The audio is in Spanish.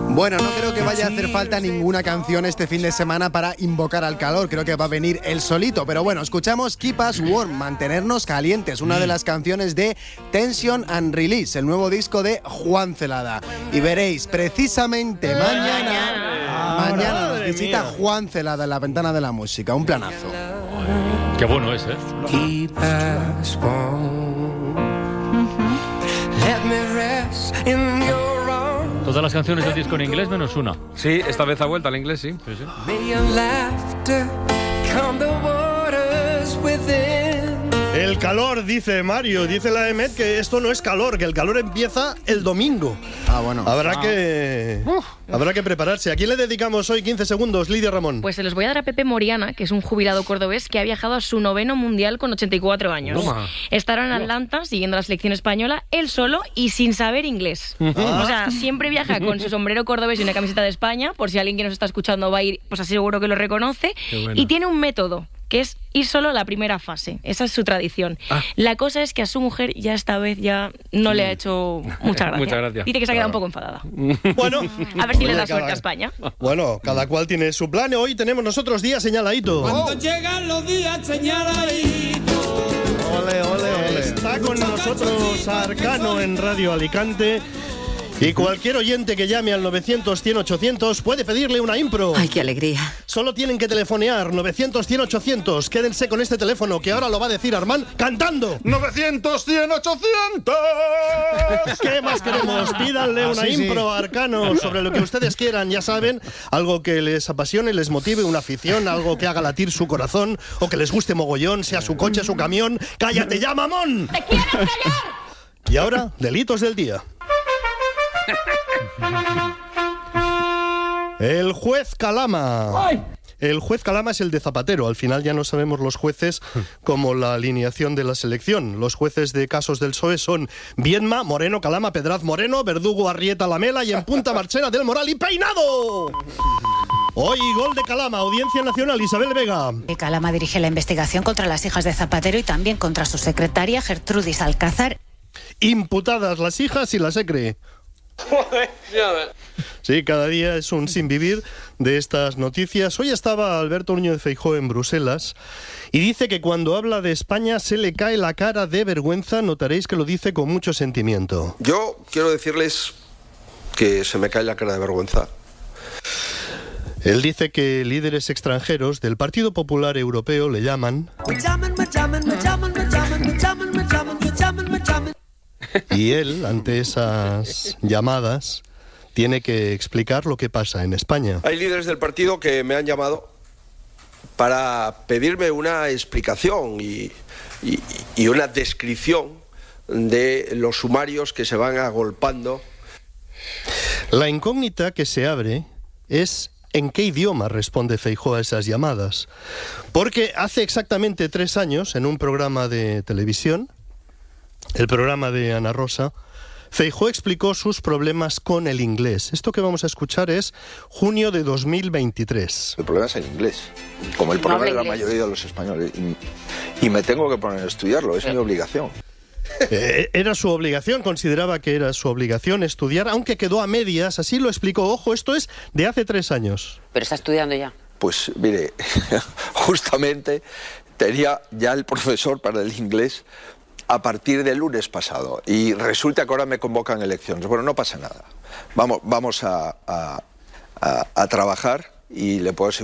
Bueno, no creo que vaya a hacer falta ninguna canción este fin de semana para invocar al calor. Creo que va a venir él solito. Pero bueno, escuchamos Keep Us Warm, mantenernos calientes, una de las canciones de Tension and Release, el nuevo disco de Juan Celada. Y veréis, precisamente mañana nos visita Juan Celada en la Ventana de la Música. Un planazo. Qué bueno es, ¿eh? Keep us warm. Let me rest in your arms. Todas las canciones del disco en inglés menos una. Sí, esta vez ha vuelto al inglés, sí. May your laughter calm the waters within. El calor, dice Mario, dice la EMET que esto no es calor, que el calor empieza el domingo. Bueno. Habrá que prepararse. ¿A quién le dedicamos hoy 15 segundos, Lidia Ramón? Pues se los voy a dar a Pepe Moriana, que es un jubilado cordobés que ha viajado a su 9º mundial con 84 años. Estará en Atlanta siguiendo la selección española, él solo y sin saber inglés. O sea, siempre viaja con su sombrero cordobés y una camiseta de España, por si alguien que nos está escuchando va a ir, pues así seguro que lo reconoce. Y tiene un método, que es ir solo a la primera fase. Esa es su tradición. La cosa es que a su mujer ya esta vez ya no le ha hecho mucha gracia. Muchas gracias. Dice que se ha quedado un poco enfadada. Bueno, A ver si le da suerte a España. Bueno, cada cual tiene su plan. Hoy tenemos nosotros día señaladito. Cuando llegan los días señaladitos. Ole, ole, ole. Está con nosotros Arcano en Radio Alicante. Y cualquier oyente que llame al 900-100-800 puede pedirle una impro. ¡Ay, qué alegría! Solo tienen que telefonear 900-100-800. Quédense con este teléfono que ahora lo va a decir Armand cantando. 900-100-800. ¿Qué más queremos? Pídanle una impro a Arcano sobre lo que ustedes quieran, ya saben. Algo que les apasione, les motive, una afición, algo que haga latir su corazón o que les guste mogollón, sea su coche, su camión. ¡Cállate ya, mamón! ¡Te quieres callar! Y ahora, delitos del día. El juez Calama. El juez Calama es el de Zapatero. Al final ya no sabemos los jueces como la alineación de la selección. Los jueces de casos del PSOE son Viedma, Moreno, Calama, Pedraz, Moreno, Verdugo, Arrieta, Lamela y en punta Marchena del Moral y Peinado. Hoy gol de Calama, Audiencia Nacional, Isabel Vega. Calama dirige la investigación contra las hijas de Zapatero y también contra su secretaria Gertrudis Alcázar. Imputadas las hijas y la secre. Sí, cada día es un sinvivir de estas noticias. Hoy estaba Alberto Núñez Feijóo en Bruselas y dice que cuando habla de España se le cae la cara de vergüenza. Notaréis que lo dice con mucho sentimiento. Yo quiero decirles que se me cae la cara de vergüenza. Él dice que líderes extranjeros del Partido Popular Europeo le llaman... Y él, ante esas llamadas, tiene que explicar lo que pasa en España. Hay líderes del partido que me han llamado para pedirme una explicación y una descripción de los sumarios que se van agolpando. La incógnita que se abre es ¿en qué idioma responde Feijóo a esas llamadas? Porque hace exactamente 3 años, en un programa de televisión, el programa de Ana Rosa, Feijóo explicó sus problemas con el inglés. Esto que vamos a escuchar es junio de 2023. El problema es el inglés, como el problema de la mayoría de los españoles. Y me tengo que poner a estudiarlo, es mi obligación. Era su obligación, consideraba que era su obligación estudiar, aunque quedó a medias, así lo explicó. Ojo, esto es de hace 3 años. ¿Pero está estudiando ya? Pues mire, justamente tenía ya el profesor para el inglés a partir del lunes pasado y resulta que ahora me convocan elecciones. Bueno, no pasa nada. Vamos a trabajar y le puedo